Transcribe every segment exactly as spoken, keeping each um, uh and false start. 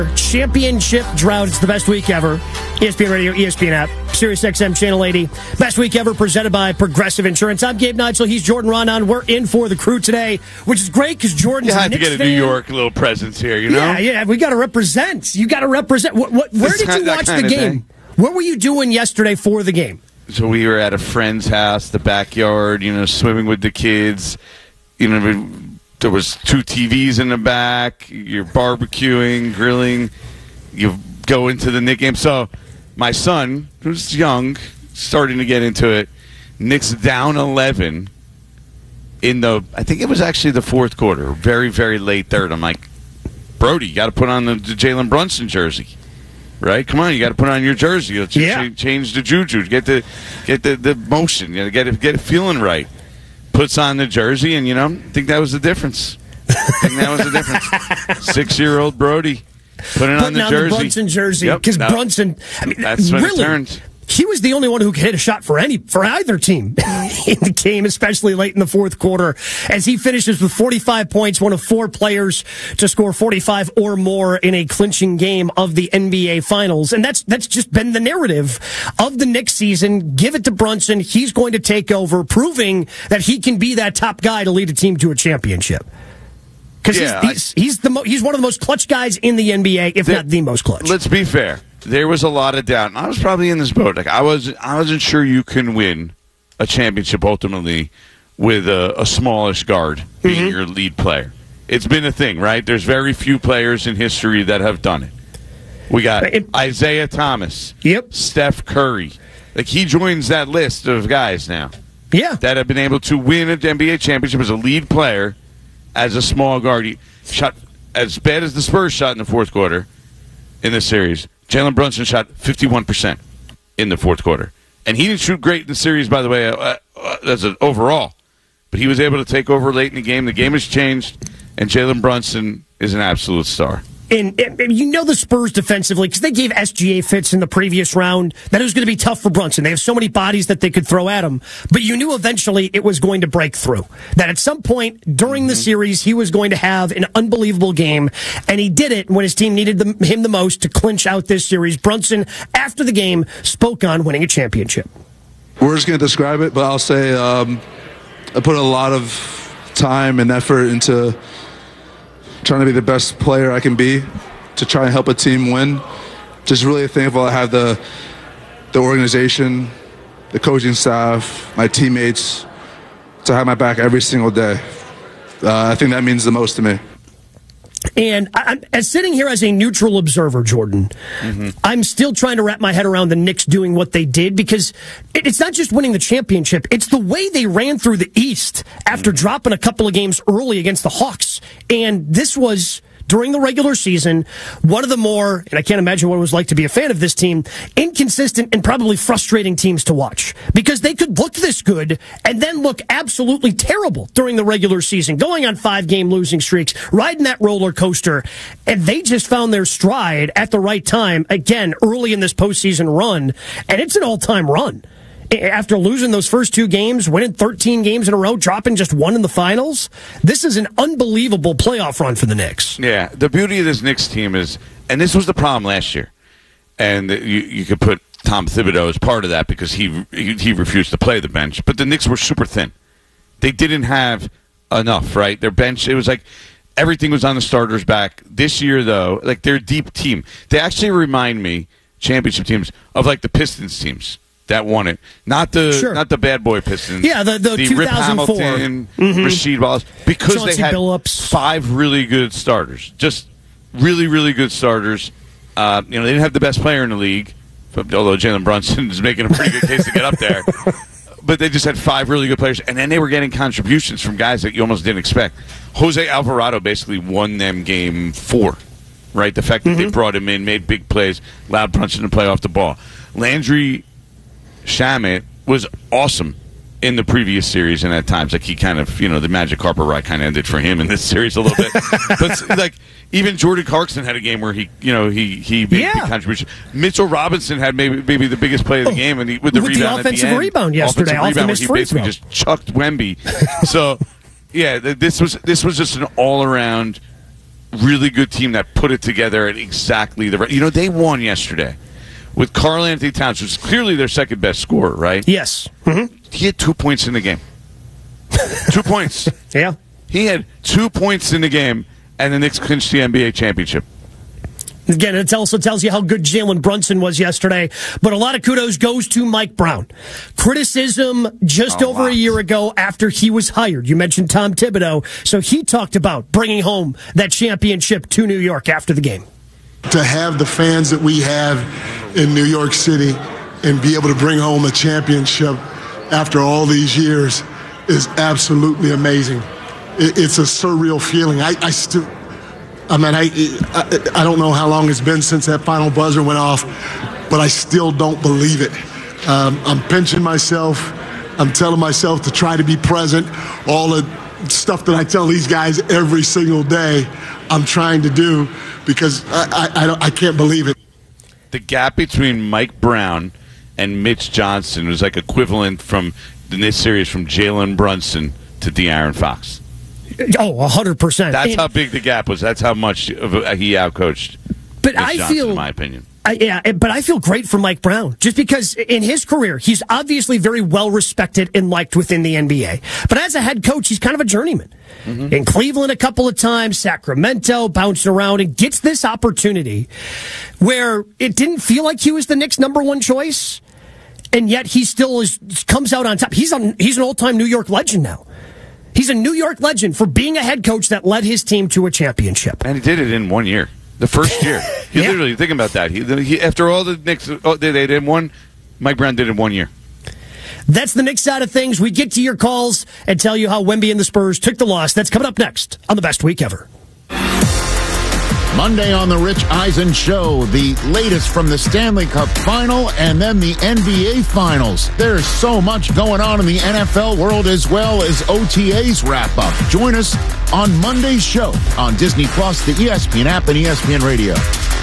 Championship drought. It's the best week ever. E S P N Radio, E S P N app, Sirius X M Channel eighty. Best week ever presented by Progressive Insurance. I'm Gabe Nigel. He's Jordan Ronan. We're in for the crew today, which is great because Jordan's you have a to get a fan. New York little presence here, you know? Yeah, yeah. We got to represent. You got to represent. What, what, where It's did you that watch kind the of game? day. What were you doing yesterday for the game? So we were at a friend's house, the backyard, you know, swimming with the kids. You know, we, there was two T Vs in the back. You're barbecuing, grilling. You go into the Knicks game. So my son, who's young, starting to get into it, Knicks down eleven in the, I think it was actually the fourth quarter, very, very late third. I'm like, Brody, you got to put on the, the Jalen Brunson jersey. Right, come on! You got to put on your jersey. Let's yeah. ch- change the juju. Get the get the, the motion. You know, get it get it feeling right. Puts on the jersey, and you know, I think that was the difference. I think that was the difference. Six year old Brody putting on the on jersey. the Brunson jersey because yep, Brunson. I mean, that's when really, it turned. He was the only one who could hit a shot for any for either team in the game, especially late in the fourth quarter, as he finishes with forty-five points, one of four players to score forty-five or more in a clinching game of the N B A Finals. And that's that's just been the narrative of the Knicks season. Give it to Brunson. He's going to take over, proving that he can be that top guy to lead a team to a championship. Because yeah, he's, he's, he's, the mo- he's one of the most clutch guys in the N B A, if there, not the most clutch. Let's be fair. There was a lot of doubt. And I was probably in this boat. Like I was, I wasn't sure you can win a championship ultimately with a, a smallish guard being mm-hmm. your lead player. It's been a thing, right? There's very few players in history that have done it. We got it, Isaiah Thomas, yep, Steph Curry. Like he joins that list of guys now. Yeah, that have been able to win an N B A championship as a lead player, as a small guard. He shot as bad as the Spurs shot in the fourth quarter in this series. Jalen Brunson shot fifty-one percent in the fourth quarter. And he didn't shoot great in the series, by the way, uh, uh, as an overall. But he was able to take over late in the game. The game has changed, and Jalen Brunson is an absolute star. And, and you know the Spurs defensively, because they gave S G A fits in the previous round, that it was going to be tough for Brunson. They have so many bodies that they could throw at him. But you knew eventually it was going to break through. That at some point during mm-hmm. the series, he was going to have an unbelievable game. And he did it when his team needed the, him the most to clinch out this series. Brunson, after the game, spoke on winning a championship. We're just going to describe it, but I'll say um, I put a lot of time and effort into trying to be the best player I can be to try and help a team win. Just really thankful I have the the organization, the coaching staff, my teammates to have my back every single day. Uh, I think that means the most to me. And I'm, as sitting here as a neutral observer, Jordan, mm-hmm. I'm still trying to wrap my head around the Knicks doing what they did, because it, it's not just winning the championship. It's the way they ran through the East after mm-hmm. dropping a couple of games early against the Hawks. And this was, during the regular season, one of the more, and I can't imagine what it was like to be a fan of this team, inconsistent and probably frustrating teams to watch. Because they could look this good and then look absolutely terrible during the regular season, going on five-game losing streaks, riding that roller coaster, and they just found their stride at the right time, again, early in this postseason run, and it's an all-time run. After losing those first two games, winning thirteen games in a row, dropping just one in the finals, this is an unbelievable playoff run for the Knicks. Yeah, the beauty of this Knicks team is, and this was the problem last year, and you, you could put Tom Thibodeau as part of that because he, he he refused to play the bench, but the Knicks were super thin. They didn't have enough, right? Their bench, it was like everything was on the starters' back. This year, though, like they're a deep team. They actually remind me, championship teams, of like the Pistons teams that won it, not the sure. not the bad boy Pistons. Yeah, the the, the Rip Hamilton, mm-hmm. Rasheed Wallace, because Chauncey they had Billups. five really good starters, just really really good starters. Uh, you know, they didn't have the best player in the league, although Jalen Brunson is making a pretty good case to get up there. But they just had five really good players, and then they were getting contributions from guys that you almost didn't expect. Jose Alvarado basically won them game four, right? The fact that mm-hmm. they brought him in, made big plays, allowed Brunson to play off the ball. Landry Shamet was awesome in the previous series, and at times, like he kind of, you know, the Magic Carpet ride kind of ended for him in this series a little bit. But like even Jordan Clarkson had a game where he, you know, he he made yeah. big contribution. Mitchell Robinson had maybe maybe the biggest play of the game, and he, with the with rebound the offensive at the end, rebound yesterday, offensive rebound where he basically just chucked Wemby. So yeah, this was this was just an all around really good team that put it together at exactly the right. You know, they won yesterday with Karl Anthony Towns, who's clearly their second best scorer, right? Yes. Mm-hmm. He had two points in the game. Two points. Yeah. He had two points in the game, and the Knicks clinched the N B A championship. Again, it also tells you how good Jalen Brunson was yesterday. But a lot of kudos goes to Mike Brown. Criticism just oh, over wow. a year ago after he was hired. You mentioned Tom Thibodeau. So he talked about bringing home that championship to New York after the game. To have the fans that we have in New York City and be able to bring home a championship after all these years is absolutely amazing. It's a surreal feeling. I, I still... I mean, I, I I don't know how long it's been since that final buzzer went off, but I still don't believe it. Um, I'm pinching myself. I'm telling myself to try to be present. All the stuff that I tell these guys every single day, I'm trying to do because I, I, I, don't, I can't believe it. The gap between Mike Brown and Mitch Johnson was like equivalent from in this series from Jalen Brunson to De'Aaron Fox. Oh, one hundred percent. That's and, how big the gap was. That's how much of a, he outcoached But Mitch I Johnson, feel, in my opinion. I, yeah, but I feel great for Mike Brown, just because in his career, he's obviously very well respected and liked within the N B A. But as a head coach, he's kind of a journeyman. Mm-hmm. In Cleveland a couple of times, Sacramento, bouncing around, and gets this opportunity where it didn't feel like he was the Knicks' number one choice, and yet he still is comes out on top. He's on, he's an old-time New York legend now. He's a New York legend for being a head coach that led his team to a championship. And he did it in one year. The first year. He yeah. literally, think about that. He, he, after all the Knicks, oh, they, they did one, Mike Brown did it in one year. That's the Knicks side of things. We get to your calls and tell you how Wemby and the Spurs took the loss. That's coming up next on the Best Week Ever. Monday on the Rich Eisen Show, the latest from the Stanley Cup Final and then the N B A Finals. There's so much going on in the N F L world as well as O T As wrap up. Join us on Monday's show on Disney Plus, the E S P N app, and E S P N Radio.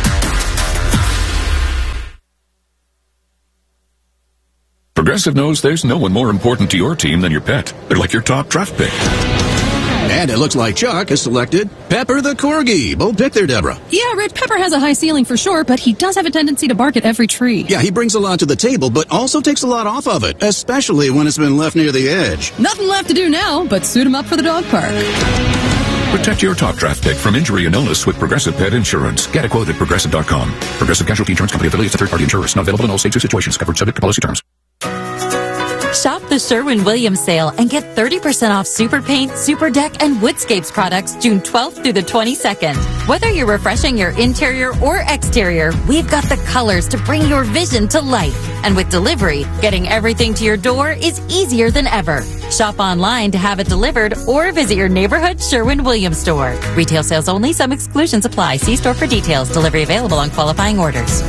Progressive knows there's no one more important to your team than your pet. They're like your top draft pick. And it looks like Chuck has selected Pepper the Corgi. Bold pick there, Deborah. Yeah, Rich, Pepper has a high ceiling for sure, but he does have a tendency to bark at every tree. Yeah, he brings a lot to the table, but also takes a lot off of it, especially when it's been left near the edge. Nothing left to do now but suit him up for the dog park. Protect your top draft pick from injury and illness with Progressive Pet Insurance. Get a quote at Progressive dot com. Progressive Casualty Insurance Company affiliates and third-party insurers. Not available in all states or situations. Covered subject to policy terms. Shop the Sherwin-Williams sale and get thirty percent off Super Paint, Super Deck, and Woodscapes products June twelfth through the twenty-second. Whether you're refreshing your interior or exterior, we've got the colors to bring your vision to life. And with delivery, getting everything to your door is easier than ever. Shop online to have it delivered or visit your neighborhood Sherwin-Williams store. Retail sales only. Some exclusions apply. See store for details. Delivery available on qualifying orders.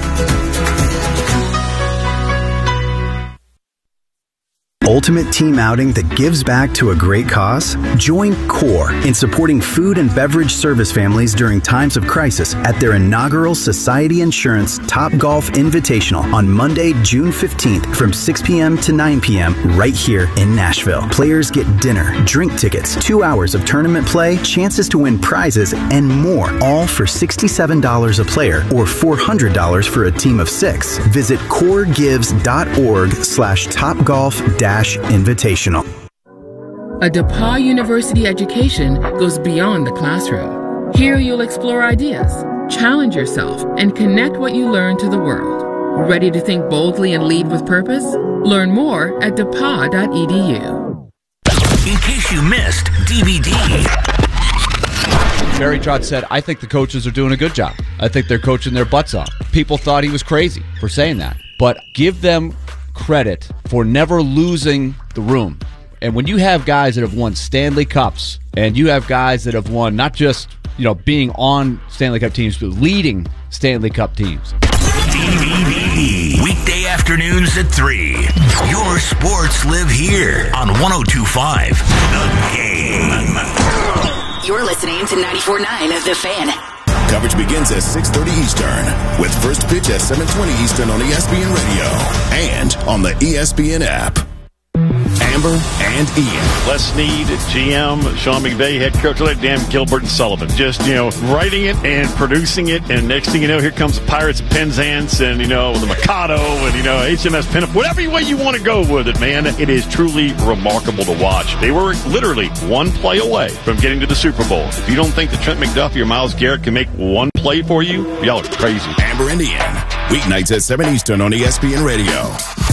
Ultimate team outing that gives back to a great cause? Join CORE in supporting food and beverage service families during times of crisis at their inaugural Society Insurance Topgolf Invitational on Monday, June fifteenth from six p.m. to nine p.m. right here in Nashville. Players get dinner, drink tickets, two hours of tournament play, chances to win prizes, and more, all for sixty-seven dollars a player or four hundred dollars for a team of six. Visit coregives.org slash topgolf dash invitational. A DePauw University education goes beyond the classroom. Here you'll explore ideas, challenge yourself, and connect what you learn to the world. Ready to think boldly and lead with purpose? Learn more at depaw dot e d u. In case you missed D V D. Barry Trotz said, I think the coaches are doing a good job. I think they're coaching their butts off. People thought he was crazy for saying that. But give them credit for never losing the room. And when you have guys that have won Stanley Cups, and you have guys that have won not just, you know, being on Stanley Cup teams, but leading Stanley Cup teams. D V D, weekday afternoons at three. Your sports live here on one oh two point five The Game. You're listening to ninety-four point nine of The Fan. Coverage begins at six thirty Eastern, with first pitch at seven twenty Eastern on E S P N Radio and on the E S P N app. And Amber and Ian. Les Snead, G M, Sean McVay, head coach, like Dan Gilbert and Sullivan. Just, you know, writing it and producing it, and next thing you know, here comes the Pirates of Penzance and, you know, the Mikado and, you know, H M S Pinup. Whatever way you want to go with it, man, it is truly remarkable to watch. They were literally one play away from getting to the Super Bowl. If you don't think that Trent McDuffie or Myles Garrett can make one play for you, y'all are crazy. Amber and Ian, weeknights at seven Eastern on E S P N Radio.